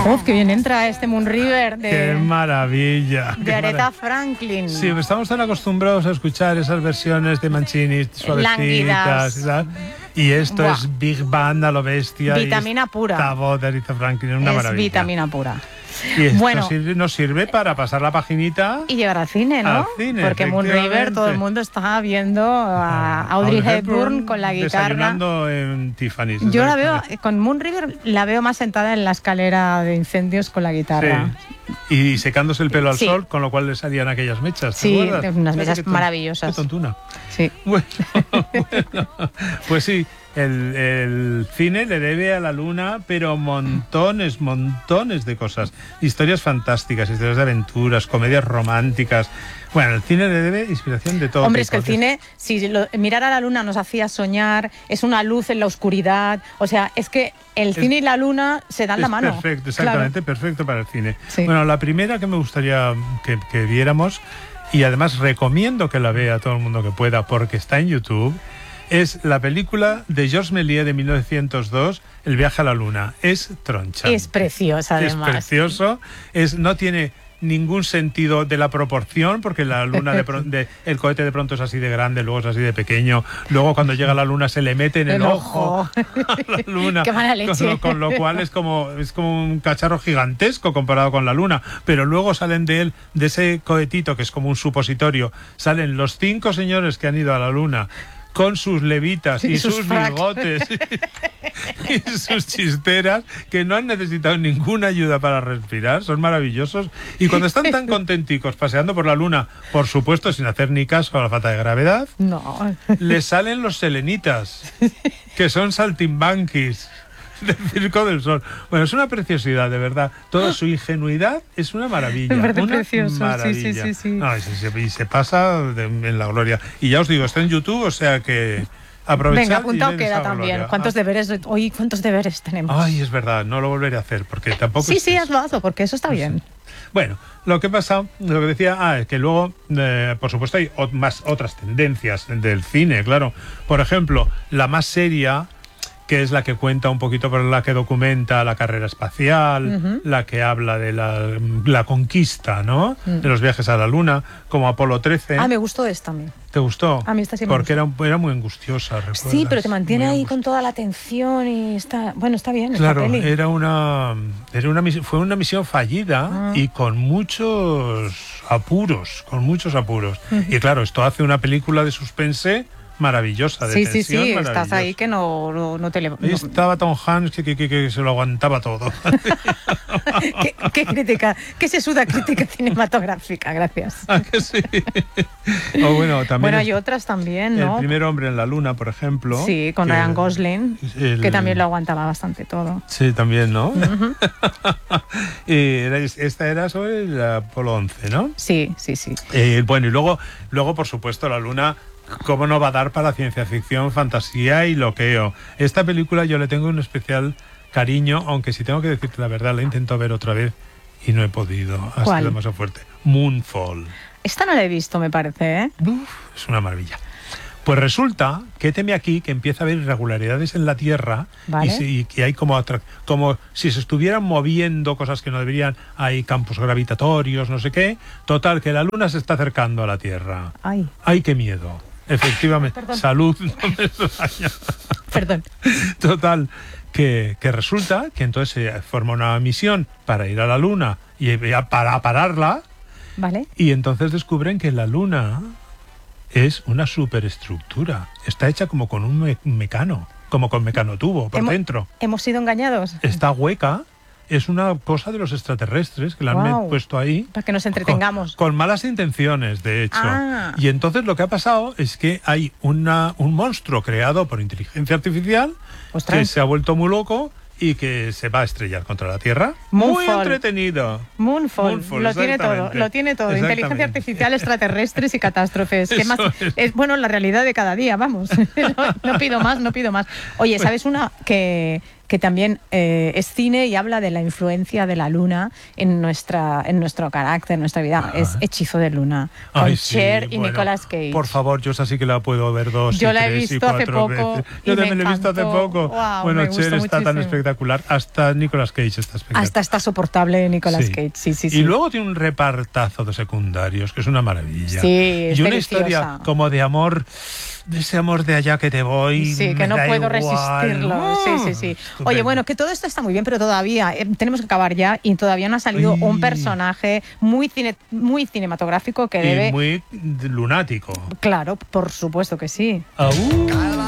Uf, que bien entra este Moon River ¡Qué maravilla! de Aretha Franklin. Sí, estamos tan acostumbrados a escuchar esas versiones de Mancini suavecitas y tal. Y esto es Big Band a lo bestia. Vitamina pura. Esta voz de Aretha Franklin, una maravilla. Es vitamina pura. Y esto bueno, nos sirve para pasar la paginita y llegar al cine, ¿no? Al cine, porque Moon River, todo el mundo está viendo a Audrey Hepburn con la guitarra. Desayunando en Tiffany's. Yo la veo, con Moon River, la veo más sentada en la escalera de incendios con la guitarra. Sí. Y secándose el pelo al sol, con lo cual le salían aquellas mechas. ¿Te acuerdas? Unas mechas maravillosas. Qué tontuna. Sí. Bueno, pues sí. El cine le debe a la luna, pero montones de cosas. Historias fantásticas, historias de aventuras, comedias románticas. Bueno, el cine le debe inspiración de todo. Hombre, es que el cine, si mirar a la luna nos hacía soñar, es una luz en la oscuridad. O sea, es que el cine y la luna se dan la mano. Perfecto, exactamente, claro. Perfecto para el cine. Sí. Bueno, la primera que me gustaría que viéramos, y además recomiendo que la vea todo el mundo que pueda, porque está en YouTube, es la película de Georges Méliès de 1902, El viaje a la luna. Es tronchante. Es preciosa, además. Es precioso. No tiene ningún sentido de la proporción, porque la luna el cohete de pronto es así de grande, luego es así de pequeño, luego cuando llega la luna se le mete en el ojo a la luna. Qué mala leche. Con lo cual es como un cacharro gigantesco comparado con la luna, pero luego salen de ese cohetito, que es como un supositorio, salen los 5 señores que han ido a la luna con sus levitas y sus bigotes y sus chisteras, que no han necesitado ninguna ayuda para respirar, son maravillosos. Y cuando están tan contenticos paseando por la luna, por supuesto sin hacer ni caso a la falta de gravedad, les salen los selenitas, que son saltimbanquis del Circo del Sol. Bueno, es una preciosidad, de verdad. Toda su ingenuidad es una maravilla. Me parece una precioso, maravilla. sí. No, y se pasa en la gloria. Y ya os digo, está en YouTube, o sea que aprovechad. Venga, apuntado queda también. Gloria. ¿Cuántos deberes tenemos? Ay, es verdad, no lo volveré a hacer, porque tampoco... Sí, hazlo, porque eso está bien. Bueno, lo que decía, es que luego, por supuesto, hay otras tendencias del cine, claro. Por ejemplo, la más seria, que es la que cuenta un poquito, pero la que documenta la carrera espacial, la que habla de la conquista, ¿no? De los viajes a la luna, como Apolo 13. Me gustó esta a mí. ¿Te gustó? A mí esta sí me Porque gustó. era muy angustiosa, ¿recuerdas? Sí, pero te mantiene ahí con toda la atención y está bien. Claro, esta peli. fue una misión fallida y con muchos apuros. Y claro, esto hace una película de suspense maravillosa, de tensión, sí, estás ahí que no te levantas. Estaba Tom Hanks que se lo aguantaba todo. ¿Qué crítica? ¿Qué se suda crítica cinematográfica? Gracias. ¿A que sí? También hay otras también, ¿no? El primer hombre en la luna, por ejemplo. Sí, con Ryan Gosling, que también lo aguantaba bastante todo. Sí, también, ¿no? Esta era sobre el Apolo 11, ¿no? Sí. Y luego, por supuesto, la luna... ¿Cómo no va a dar para ciencia ficción, fantasía y loqueo? Esta película yo le tengo un especial cariño, aunque si tengo que decirte la verdad, la intento ver otra vez y no he podido. Ha sido demasiado fuerte. Moonfall. Esta no la he visto, me parece, ¿eh? Es una maravilla. Pues resulta que teme aquí que empieza a haber irregularidades en la Tierra, ¿vale? Y que hay como si se estuvieran moviendo cosas que no deberían, hay campos gravitatorios, no sé qué. Total, que la Luna se está acercando a la Tierra. ¡Ay, qué miedo! Efectivamente. Perdón. Salud. No me extraña. Perdón. Total, que resulta que entonces se forma una misión para ir a la Luna y para pararla. Vale. Y entonces descubren que la Luna es una superestructura. Está hecha como con un mecano, como con mecanotubo por dentro. ¿Hemos sido engañados? Está hueca. Es una cosa de los extraterrestres que la han puesto ahí. Para que nos entretengamos. Con malas intenciones, de hecho. Y entonces lo que ha pasado es que hay un monstruo creado por inteligencia artificial que se ha vuelto muy loco y que se va a estrellar contra la Tierra. Muy entretenido. Moonfall. Lo tiene todo. Inteligencia artificial, extraterrestres y catástrofes. ¿Qué más? Es la realidad de cada día, vamos. No pido más. Oye, ¿sabes una que que también es cine y habla de la influencia de la luna en nuestro carácter, en nuestra vida. Es Hechizo de Luna, con Ay, sí, Cher y bueno, Nicolas Cage. Por favor, yo esa sí que la puedo ver 2 Yo y la he 3 y visto hace 4 poco veces. y Yo me también la he visto hace encantó. poco. Wow, Bueno, me gustó Cher está tan muchísimo. espectacular. Hasta Nicolas Cage está espectacular. Hasta está soportable Nicolas Sí. Cage, sí. Y luego tiene un repartazo de secundarios, que es una maravilla. Sí, es y una deliciosa. historia como de amor, de ese amor de allá que te voy. Sí, que me no da puedo igual. resistirlo. Sí. Estupendo. Oye, bueno, que todo esto está muy bien, pero todavía tenemos que acabar ya y todavía no ha salido Ay. un personaje muy cinematográfico que Y debe... muy lunático. Claro, por supuesto que sí. Au.